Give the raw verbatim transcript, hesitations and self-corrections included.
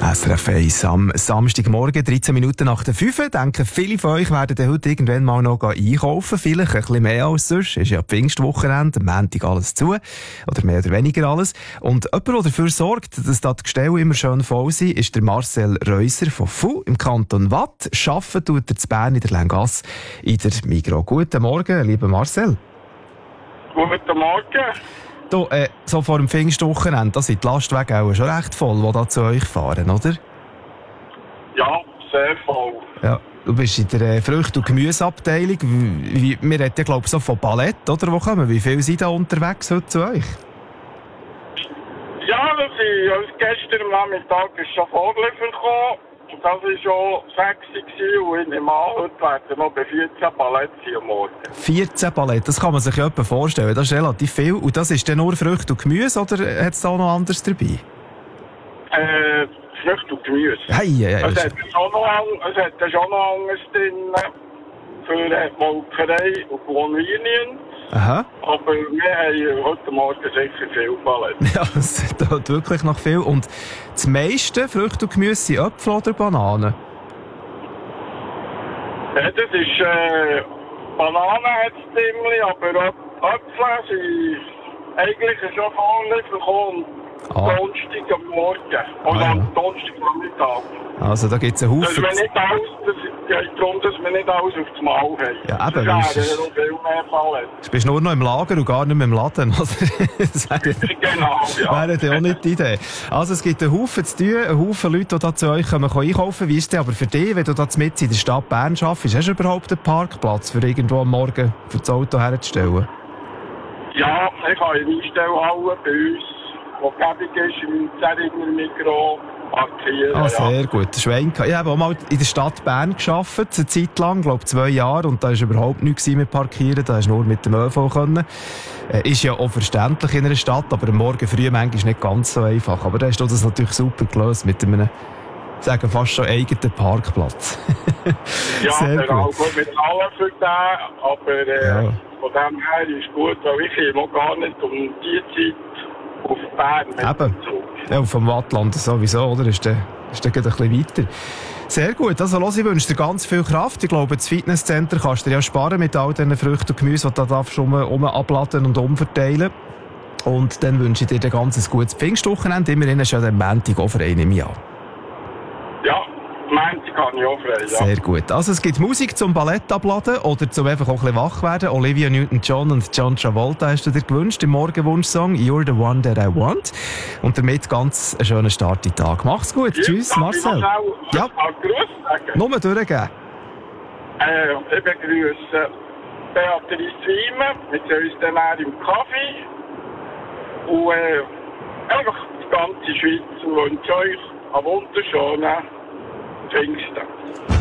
S R F eins am Samstagmorgen, dreizehn Minuten nach der fünf. Denken, viele von euch werden heute irgendwann mal noch einkaufen. Vielleicht ein bisschen mehr als sonst. Es ist ja Pfingstwochenende, am Montag alles zu. Oder mehr oder weniger alles. Und jemand, der dafür sorgt, dass da die Gestelle immer schön voll sind, ist der Marcel Reuser von F U im Kanton Waadt. Arbeiten tut er zu Bern in der Länggasse in der Migros. Guten Morgen, lieber Marcel. Guten Morgen. Du, äh, so vor dem Pfingstwochenende, da sind die Lastwagen auch schon recht voll, die da zu euch fahren, oder? Ja, sehr voll. Ja, du bist in der äh, Früchte- und Gemüseabteilung. Wie, wie, wir reden ja, glaube ich, so von Palett, oder? Wo kommen? Wie viele sind da unterwegs heute zu euch? Ja, das ist, also gestern am Nachmittag ist schon Vorliefer gekommen. Das war schon sechzig und ich nehme an, heute werden noch bei vierzehn Paletten am Morgen. vierzehn Paletten, das kann man sich ja etwa vorstellen. Das ist relativ viel. Und das ist dann nur Früchte und Gemüse, oder hat es da noch anderes dabei? Äh, Früchte und Gemüse. Hey, hey, hey. Es hat schon noch, es hat schon noch anderes drin für äh, Molkerei und Convenience. Aha. Aber wir haben heute Morgen sicher viel Paletten. Ja, es tut wirklich noch viel. Und das meiste Früchte und Gemüse sind Äpfel oder Bananen? Ja, das ist, äh, Bananen hat es ziemlich, aber auch Äpfel sind eigentlich schon Vorliefer gekommen. Ah. Donnerstag am Morgen. Oder Ah, ja. am Donnerstag am Mittag. Also da gibt es einen Dass Haufen. wir nicht alles, das geht darum, dass wir nicht alles auf das Maul haben. Ja, eben, Das das ist- wäre noch viel mehr Paletten. Du bist nur noch im Lager und gar nicht mehr im Laden, oder? Das wäre, Genau, ja. wäre ja auch nicht die Idee. Also es gibt einen Haufen zu tun, einen Haufen Leute, die da zu euch kommen, können einkaufen. Wie ist es denn aber für dich, wenn du da mitten in der Stadt Bern arbeitest? Hast du überhaupt einen Parkplatz, für irgendwo am Morgen für das Auto herzustellen? Ja, ich habe eine Einstellhalle bei uns, die gäbig ist, im Zeringer Migros, parkieren. Ah, ja. sehr gut. Schwenk. Ich habe auch mal in der Stadt Bern gearbeitet, eine Zeit lang, glaube zwei Jahre, und da war überhaupt nichts mit Parkieren, da hast du nur mit dem ÖV können. Äh, ist ja auch verständlich in einer Stadt, aber am Morgen früh manchmal nicht ganz so einfach. Aber da hast du das natürlich super gelöst mit einem, sagen fast schon eigenen Parkplatz. Ja, sehr genau. gut. Gut, wir zahlen für den, aber äh, Ja. von dem her ist gut, weil ich komme auch gar nicht um die Zeit auf Bern mit Eben. dem Zug. Ja, und vom Wattland sowieso, oder? Ist der, ist der gerade ein bisschen weiter. Sehr gut. Also, los, ich wünsche dir ganz viel Kraft. Ich glaube, das Fitnesscenter kannst du dir ja sparen mit all diesen Früchten und Gemüse, die du da darfst um, um abladen und umverteilen. Und dann wünsche ich dir ein ganz gutes Pfingstwochenende. Immerhin ist ja der Montag auch frei im Jahr. Ja, Montag kann ich auch frei, ja. Sehr gut. Also, es gibt Musik zum Ballett abladen oder zum einfach auch ein bisschen wach werden. Olivia Newton-John und John Travolta hast du dir gewünscht im Morgenwunsch-Song «You're the one that I want». Und damit ganz einen schönen Start in den Tag. Mach's gut. Ja, Tschüss, darf ich Marcel. noch schnell Ja. einen Gruß sagen? Nur durchgeben. Äh, ich begrüße Beatrice Wiemen mit uns dann auch im Kaffee. Und äh, einfach die ganze Schweiz und wünsche euch einen wunderschönen Pfingsten.